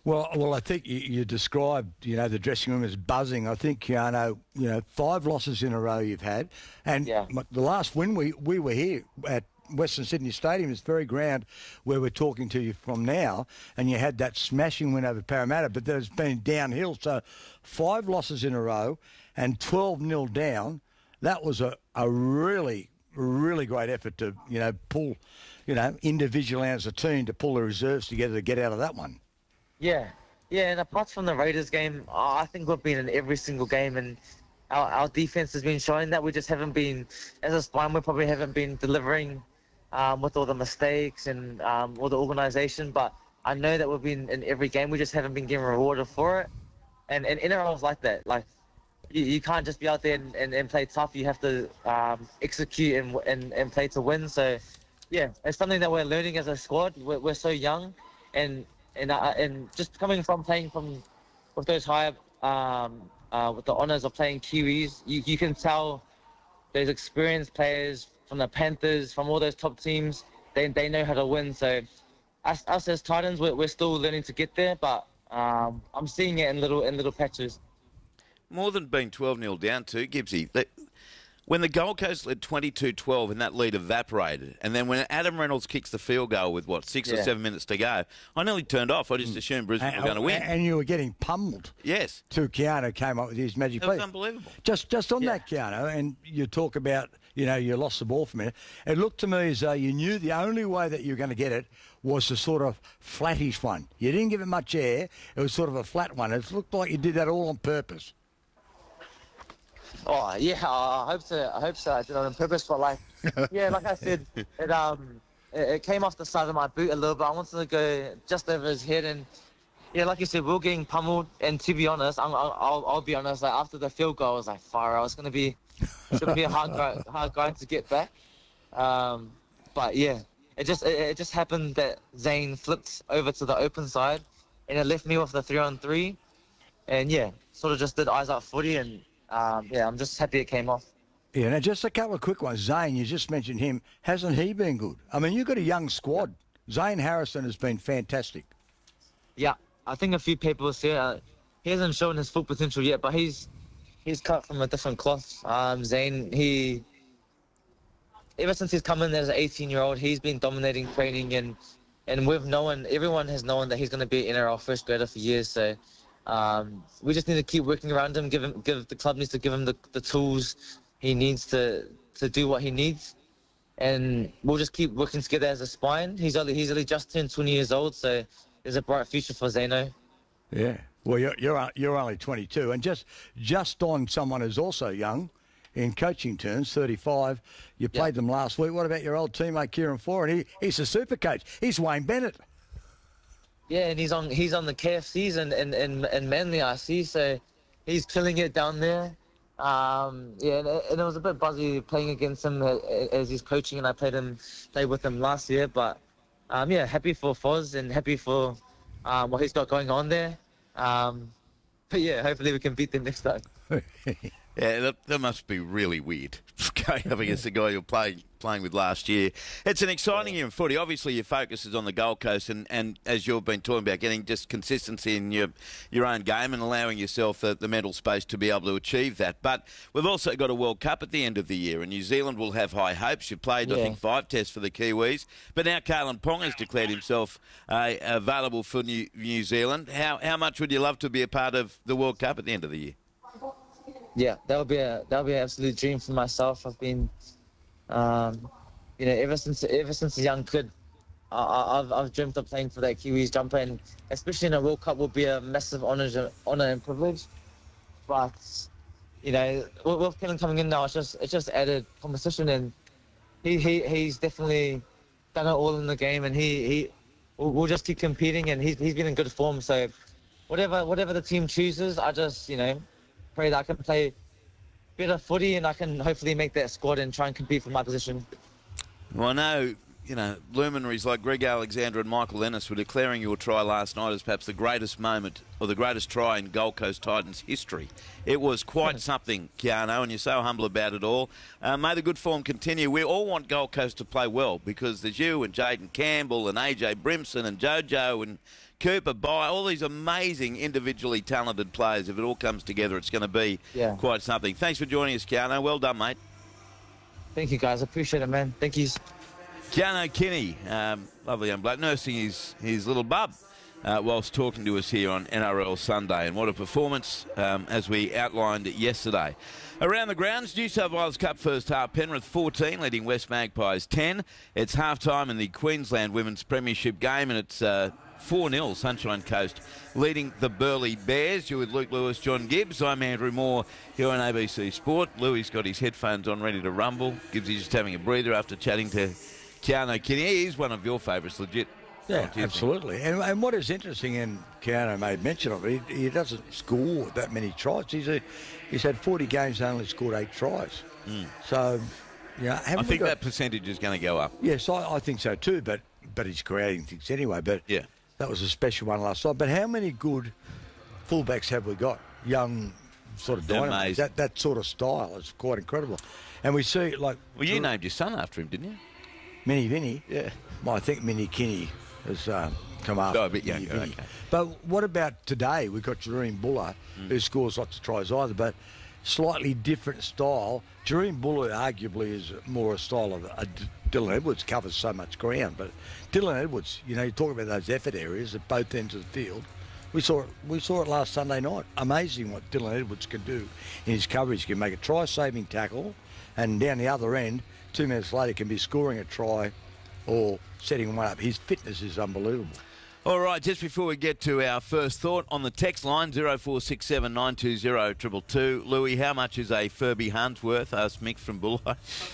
Well, I think you described, the dressing room as buzzing. I think, Keanu, 5 losses in a row you've had. And the last win, we were here at Western Sydney Stadium, this very ground where we're talking to you from now, and you had that smashing win over Parramatta, but there's been downhill. So 5 losses in a row and 12-0 down. That was a really, really great effort to, pull, individually as a team to pull the reserves together to get out of that one. Yeah, and apart from the Raiders game, I think we've been in every single game, and our defense has been showing that. We just haven't been, as a spine, we probably haven't been delivering with all the mistakes and all the organisation, but I know that we've been in every game. We just haven't been getting rewarded for it, and NRL's like that. Like, you can't just be out there and play tough. You have to execute and play to win. So, yeah, it's something that we're learning as a squad. We're so young, and just coming from playing with those higher with the honours of playing Kiwis, you can tell those experienced players from the Panthers, from all those top teams, they know how to win. So us as Titans, we're still learning to get there, but I'm seeing it in little patches. More than being 12-0 down too, Gibbsy. When the Gold Coast led 22-12 and that lead evaporated, and then when Adam Reynolds kicks the field goal with, 6 or 7 minutes to go, I nearly turned off. I just assumed Brisbane were going to win. And you were getting pummeled. Yes. Till Keanu came up with his magic play. It was unbelievable. Just on that, Keanu, and you talk about, you lost the ball for a minute. It looked to me as though you knew the only way that you were going to get it was the sort of flattish one. You didn't give it much air. It was sort of a flat one. It looked like you did that all on purpose. Oh yeah, I hope so. I did it on purpose, but like I said, it came off the side of my boot a little bit. I wanted to go just over his head, and like you said, we were getting pummeled. And to be honest, I'll be honest. Like after the field goal, I was like, fire! It's gonna be a hard guy to get back. But yeah, it just happened that Zane flipped over to the open side, and it left me with the 3-on-3, and sort of just did eyes up footy and. I'm just happy it came off. Yeah, now just a couple of quick ones. Zane, you just mentioned him. Hasn't he been good? I mean, you've got a young squad. Zane Harrison has been fantastic. Yeah, I think a few people say he hasn't shown his full potential yet, but he's cut from a different cloth. Zane, ever since he's come in as an 18-year-old, he's been dominating training, and everyone has known that he's going to be an NRL first grader for years, so... we just need to keep working around him. The club needs to give him the tools he needs to do what he needs, and we'll just keep working together as a spine. He's only just turned 20 years old, so there's a bright future for Zeno. Yeah, well, you're only 22, and just on someone who's also young in coaching terms, 35. You played them last week. What about your old teammate Kieran Foran? He's a super coach. He's Wayne Bennett. Yeah, and he's on the KFCs and Manly, I see, so he's killing it down there. And it was a bit buzzy playing against him as he's coaching, and I played with him last year. But happy for Foz and happy for what he's got going on there. But yeah, hopefully we can beat them next time. Yeah, that must be really weird, going up against the guy you're playing with last year. It's an exciting year in footy. Obviously, your focus is on the Gold Coast, and as you've been talking about, getting just consistency in your own game and allowing yourself the mental space to be able to achieve that. But we've also got a World Cup at the end of the year, and New Zealand will have high hopes. You played, I think, 5 tests for the Kiwis, but now Kalyn Ponga has declared himself available for New Zealand. How much would you love to be a part of the World Cup at the end of the year? Yeah, that would be an absolute dream for myself. I've been, ever since a young kid, I've dreamt of playing for that Kiwis jumper, and especially in a World Cup would be a massive honour and privilege. But with Kalyn coming in now, it's just added competition, and he's definitely done it all in the game, and we'll just keep competing, and he's been in good form. So whatever the team chooses, I just pray that I can play better footy and I can hopefully make that squad and try and compete for my position. Well, I know, luminaries like Greg Alexander and Michael Ennis were declaring your try last night as perhaps the greatest moment or the greatest try in Gold Coast Titans history. It was quite something, Keanu, and you're so humble about it all. May the good form continue. We all want Gold Coast to play well because there's you and Jaden Campbell and AJ Brimson and Jojo and Cooper, Bye, all these amazing individually talented players. If it all comes together, it's going to be quite something. Thanks for joining us, Keano. Well done, mate. Thank you, guys. I appreciate it, man. Thank you. Keano Kinney, lovely young bloke, nursing his little bub whilst talking to us here on NRL Sunday. And what a performance, as we outlined yesterday. Around the grounds, New South Wales Cup first half, Penrith 14, leading West Magpies 10. It's half-time in the Queensland Women's Premiership game, and it's 4-0, Sunshine Coast leading the Burleigh Bears. You're with Luke Lewis, John Gibbs. I'm Andrew Moore here on ABC Sport. Louis got his headphones on, ready to rumble. Gibbs is just having a breather after chatting to Keano Kinney. He's one of your favourites, legit. Yeah, absolutely. And what is interesting, and Keano made mention of it, he doesn't score that many tries. He's had 40 games and only scored 8 tries. So, I think that percentage is going to go up. Yes, I think so too, but he's creating things anyway. But that was a special one last night. But how many good fullbacks have we got? Young sort of dynamics. That sort of style is quite incredible. And we see, like... Well, you named your son after him, didn't you? Minnie Vinnie? Yeah. Well, I think Minnie Kinney has come after. Oh, a bit younger, okay. But what about today? We've got Jareen Buller, who scores lots of tries either, but slightly different style. Jareen Buller arguably is more a style of Dylan Edwards, covers so much ground. But Dylan Edwards, you talk about those effort areas at both ends of the field. We saw it last Sunday night. Amazing what Dylan Edwards can do in his coverage. He can make a try-saving tackle, and down the other end, 2 minutes later, can be scoring a try or setting one up. His fitness is unbelievable. All right, just before we get to our first thought, on the text line, 0467 920 222. Louis, how much is a Furby Hunt worth? Asked Mick from Bulleye.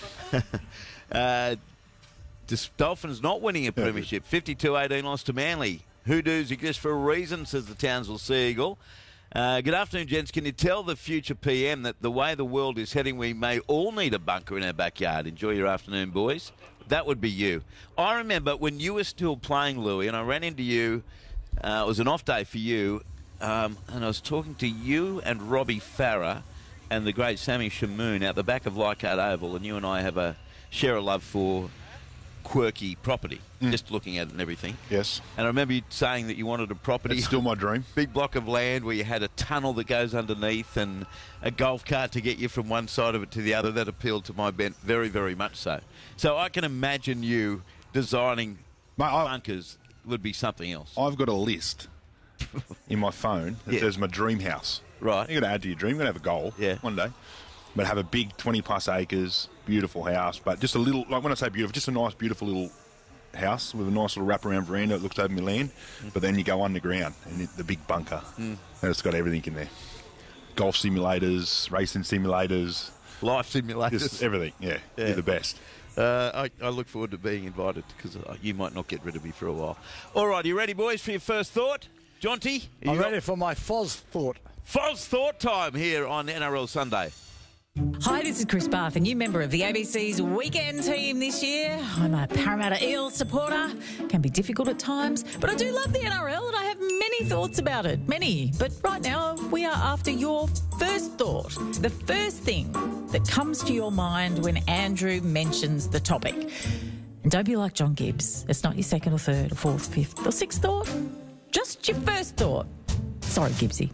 The Dolphins not winning a premiership. 52-18 lost to Manly. Hoodoos exist for a reason, says the Townsville Sea Eagle. Good afternoon, gents. Can you tell the future PM that the way the world is heading, we may all need a bunker in our backyard? Enjoy your afternoon, boys. That would be you. I remember when you were still playing, Louis, and I ran into you. It was an off day for you, and I was talking to you and Robbie Farah and the great Sammy Shamoon out the back of Leichhardt Oval, and you and I share a love for quirky property, just looking at it and everything. Yes. And I remember you saying that you wanted a property. It's still my dream. Big block of land where you had a tunnel that goes underneath and a golf cart to get you from one side of it to the other. That appealed to my bent very, very much so. So I can imagine you designing bunkers would be something else. I've got a list in my phone that says my dream house. Right. You're going to add to your dream. You're going to have a goal one day. But have a big 20-plus acres, beautiful house. But just a little, like when I say beautiful, just a nice, beautiful little house with a nice little wraparound veranda that looks over my land. But then you go underground and the big bunker. And it's got everything in there. Golf simulators, racing simulators. Life simulators. Just everything, You're the best. I look forward to being invited because you might not get rid of me for a while. All right, you ready, boys, for your first thought? Jonty? I'm ready for my Foz thought. Foz thought time here on NRL Sunday. Hi, this is Chris Barth, a new member of the ABC's weekend team this year. I'm a Parramatta Eels supporter. Can be difficult at times, but I do love the NRL and I have many thoughts about it. Many. But right now, we are after your first thought. The first thing that comes to your mind when Andrew mentions the topic. And don't be like John Gibbs. It's not your second or third or fourth, fifth or sixth thought. Just your first thought. Sorry, Gibbsy.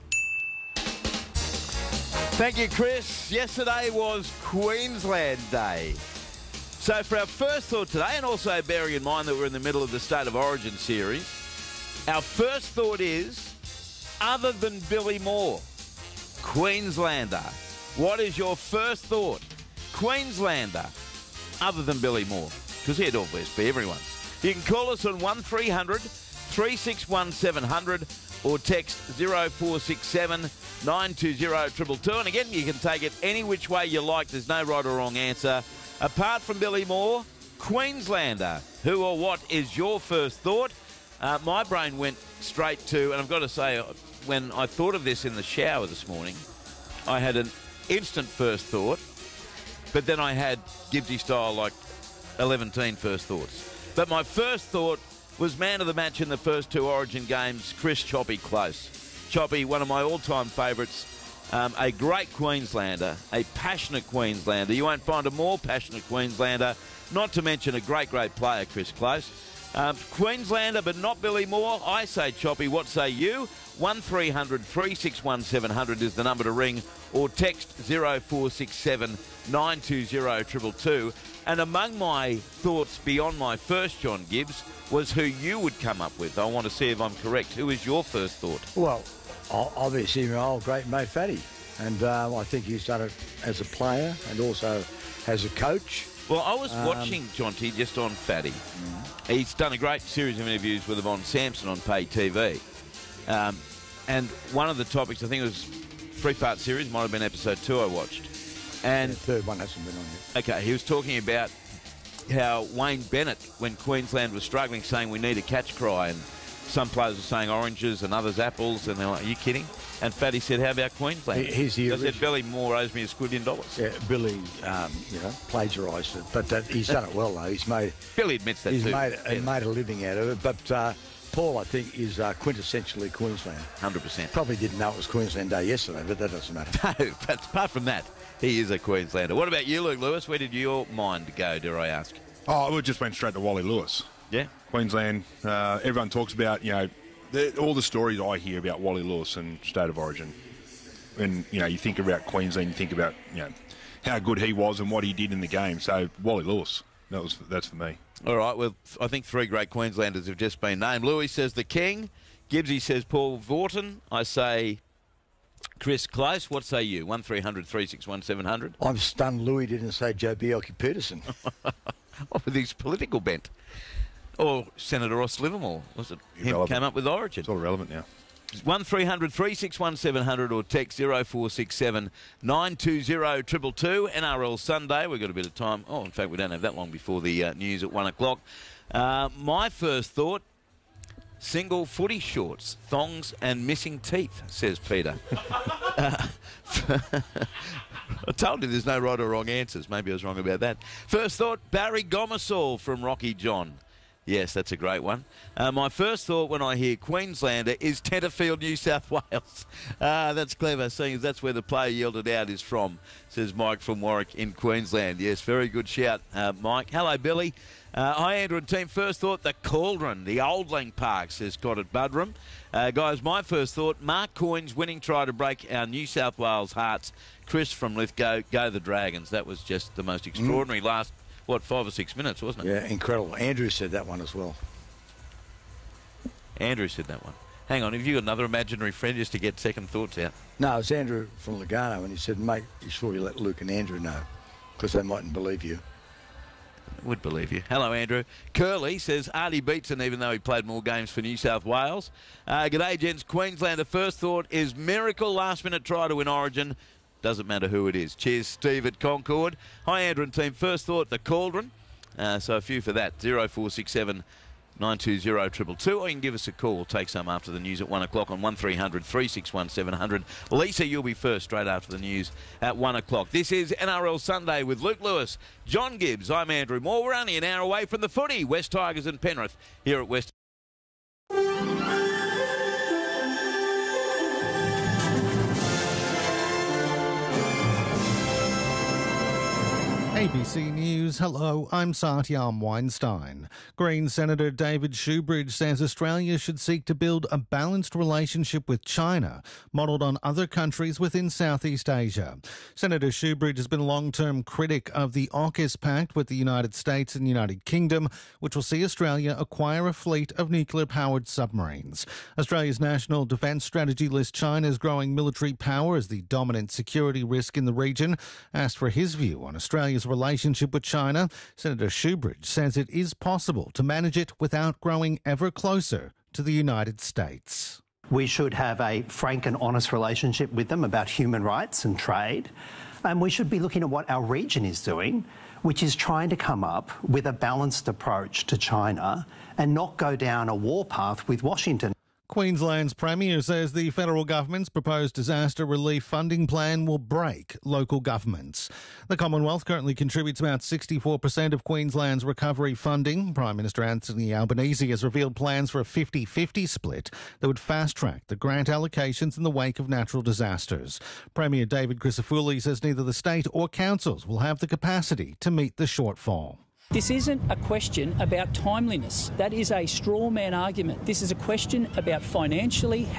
Thank you, Chris. Yesterday was Queensland Day. So for our first thought today, and also bearing in mind that we're in the middle of the State of Origin series, our first thought is, other than Billy Moore, Queenslander. What is your first thought? Queenslander, other than Billy Moore. Because he'd always be everyone's. You can call us on 1300 361 700 or text 0467 920 222. And again, you can take it any which way you like. There's no right or wrong answer. Apart from Billy Moore, Queenslander. Who or what is your first thought? My brain went straight to, and I've got to say, when I thought of this in the shower this morning, I had an instant first thought, but then I had Gibbsy style like 11 first thoughts. But my first thought was man of the match in the first two Origin games, Chris Choppy Close. Choppy, one of my all-time favourites, a great Queenslander, a passionate Queenslander. You won't find a more passionate Queenslander, not to mention a great, great player, Chris Close. Queenslander, but not Billy Moore. I say Choppy. What say you? 1300 361 700 is the number to ring, or text 0467 920 222. And among my thoughts beyond my first, John Gibbs, was who you would come up with. I want to see if I'm correct. Who is your first thought? Well, obviously my old great mate Fatty. And I think he's done it as a player and also as a coach. Well, I was watching Jonty just on Fatty. He's done a great series of interviews with Yvonne Sampson on pay TV. And one of the topics, I think it was a 3-part series, might have been episode 2 I watched. And the third one hasn't been on yet. Okay, he was talking about how Wayne Bennett, when Queensland was struggling, saying we need a catch cry, and some players were saying oranges and others apples, and they're like, are you kidding? And Fatty said, how about Queensland? He's the original. I said, Billy Moore owes me $1 million. Yeah, Billy, plagiarised it, but he's done it well, though. Billy admits that he's too. He's made a living out of it, but Paul, I think, is quintessentially Queensland. 100%. Probably didn't know it was Queensland Day yesterday, but that doesn't matter. No, but apart from that, he is a Queenslander. What about you, Luke Lewis? Where did your mind go, dare I ask? Oh, we just went straight to Wally Lewis. Yeah. Queensland, everyone talks about, all the stories I hear about Wally Lewis and State of Origin. And, you think about Queensland, you think about, how good he was and what he did in the game. So, Wally Lewis, that's for me. All right, well, I think 3 great Queenslanders have just been named. Louis says the King. Gibbsy says Paul Vaughton. I say Chris Close. What say you? 1300 361 700. I'm stunned Louis didn't say Joe Bjelke-Petersen. What with his political bent? Or Senator Ross Livermore. Was it him who came up with Origin? It's all relevant now. 1300 361 700 or text 0467 920 222. NRL Sunday. We've got a bit of time. Oh, in fact, we don't have that long before the news at 1 o'clock. My first thought, single footy shorts, thongs and missing teeth, says Peter. I told you there's no right or wrong answers. Maybe I was wrong about that. First thought, Barry Gomersall from Rocky John. Yes, that's a great one. My first thought when I hear Queenslander is Tenterfield, New South Wales. That's clever, seeing as that's where the player yelled it out is from, says Mike from Warwick in Queensland. Yes, very good shout, Mike. Hello, Billy. Hi, Andrew and team. First thought, the Cauldron, the Old Lang Park, says Scott at Budrum. Guys, my first thought, Mark Coyne's winning try to break our New South Wales hearts. Chris from Lithgow, go the Dragons. That was just the most extraordinary last 5 or 6 minutes, wasn't it? Yeah, incredible. Andrew said that one as well. Andrew said that one. Hang on, have you got another imaginary friend just to get second thoughts out? No, it's Andrew from Lugano, and he said, mate, you sure you let Luke and Andrew know? Because they mightn't believe you. I would believe you. Hello, Andrew. Curly says Artie Beetson, even though he played more games for New South Wales. G'day, gents. Queenslander first thought is miracle last-minute try to win Origin. Doesn't matter who it is. Cheers, Steve at Concord. Hi, Andrew and team. First thought, the Cauldron. So a few for that. 0467 920 222. Or you can give us a call. We'll take some after the news at 1 o'clock on 1300 361 700. Lisa, you'll be first straight after the news at 1 o'clock. This is NRL Sunday with Luke Lewis, John Gibbs. I'm Andrew Moore. We're only an hour away from the footy. West Tigers and Penrith here at West. ABC News, hello, I'm Satyam Weinstein. Green Senator David Shoebridge says Australia should seek to build a balanced relationship with China, modelled on other countries within Southeast Asia. Senator Shoebridge has been a long-term critic of the AUKUS Pact with the United States and United Kingdom, which will see Australia acquire a fleet of nuclear-powered submarines. Australia's National Defence Strategy lists China's growing military power as the dominant security risk in the region. Asked for his view on Australia's relationship with China, Senator Shoebridge says it is possible to manage it without growing ever closer to the United States. We should have a frank and honest relationship with them about human rights and trade. And we should be looking at what our region is doing, which is trying to come up with a balanced approach to China and not go down a warpath with Washington. Queensland's Premier says the federal government's proposed disaster relief funding plan will break local governments. The Commonwealth currently contributes about 64% of Queensland's recovery funding. Prime Minister Anthony Albanese has revealed plans for a 50-50 split that would fast-track the grant allocations in the wake of natural disasters. Premier David Crisafulli says neither the state or councils will have the capacity to meet the shortfall. This isn't a question about timeliness. That is a straw man argument. This is a question about financially